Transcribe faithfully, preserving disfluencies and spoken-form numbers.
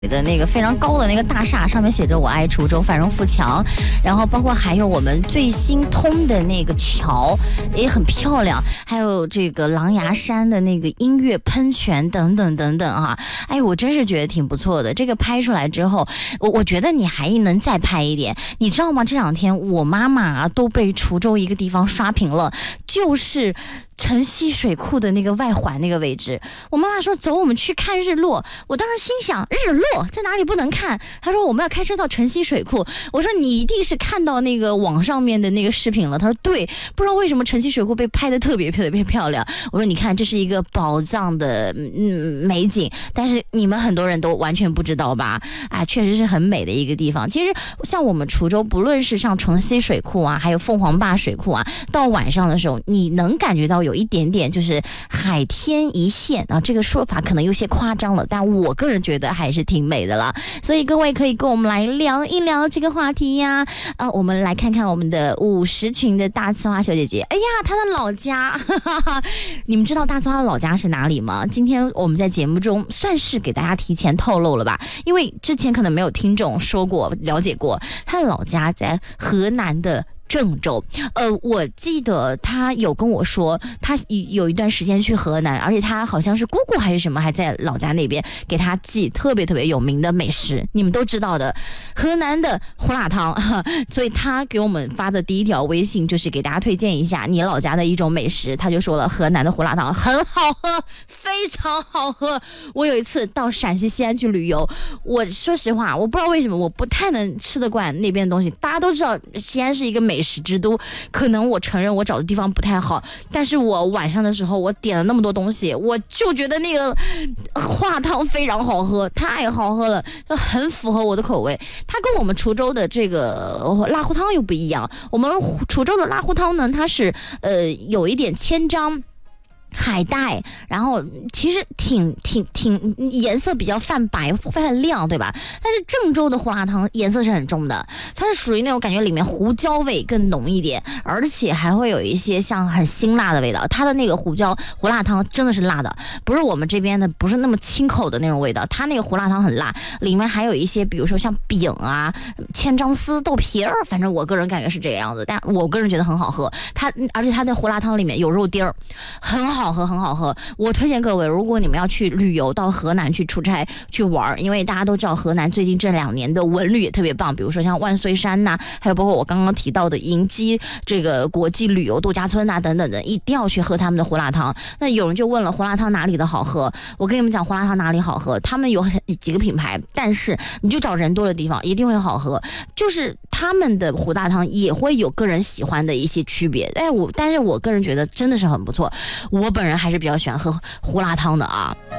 的那个非常高的那个大厦，上面写着我爱滁州繁荣富强，然后包括还有我们最新通的那个桥也很漂亮，还有这个狼牙山的那个音乐喷泉等等等等啊，哎，我真是觉得挺不错的。这个拍出来之后，我我觉得你还能再拍一点，你知道吗？这两天我妈妈啊都被滁州一个地方刷屏了，就是城西水库的那个外环那个位置。我妈妈说走，我们去看日落。我当时心想，日落在哪里不能看？她说我们要开车到城西水库。我说你一定是看到那个网上面的那个视频了。她说对，不知道为什么城西水库被拍得特别特别漂亮。我说你看，这是一个宝藏的嗯美景，但是你们很多人都完全不知道吧？啊，确实是很美的一个地方。其实像我们滁州，不论是像城西水库啊，还有凤凰坝水库啊，到晚上的时候，你能感觉到有一点点就是海天一线啊，这个说法可能有些夸张了，但我个人觉得还是挺美的了。所以各位可以跟我们来聊一聊这个话题呀。啊，我们来看看我们的五十群的大呲花小姐姐。哎呀，她的老家，哈哈，你们知道大呲花的老家是哪里吗？今天我们在节目中算是给大家提前透露了吧，因为之前可能没有听众说过了解过，她的老家在河南的郑州。呃，我记得他有跟我说，他有一段时间去河南，而且他好像是姑姑还是什么，还在老家那边给他寄特别特别有名的美食，你们都知道的，河南的胡辣汤。所以他给我们发的第一条微信就是给大家推荐一下你老家的一种美食，他就说了河南的胡辣汤很好喝，非常好喝。我有一次到陕西西安去旅游，我说实话，我不知道为什么我不太能吃得惯那边的东西。大家都知道西安是一个美食之都，可能我承认我找的地方不太好，但是我晚上的时候我点了那么多东西，我就觉得那个胡辣汤非常好喝，太好喝了，就很符合我的口味。它跟我们滁州的这个辣糊汤又不一样，我们滁州的辣糊汤呢，它是呃有一点千张海带，然后其实挺挺挺颜色比较泛白泛亮，对吧？但是郑州的胡辣汤颜色是很重的，它是属于那种感觉里面胡椒味更浓一点，而且还会有一些像很辛辣的味道。它的那个胡椒胡辣汤真的是辣的，不是我们这边的不是那么清口的那种味道，它那个胡辣汤很辣，里面还有一些比如说像饼啊、千张丝、豆皮儿，反正我个人感觉是这个样子，但我个人觉得很好喝。它而且它的胡辣汤里面有肉丁儿，很好。好喝很好喝，我推荐各位，如果你们要去旅游到河南去出差去玩，因为大家都知道河南最近这两年的文旅也特别棒，比如说像万岁山呐、啊，还有包括我刚刚提到的银鸡这个国际旅游度假村呐、啊、等等的，一定要去喝他们的胡辣汤。那有人就问了，胡辣汤哪里的好喝？我跟你们讲，胡辣汤哪里好喝？他们有很几个品牌，但是你就找人多的地方一定会好喝，就是他们的胡辣汤也会有个人喜欢的一些区别。哎，我但是我个人觉得真的是很不错，我本人还是比较喜欢喝胡辣汤的啊。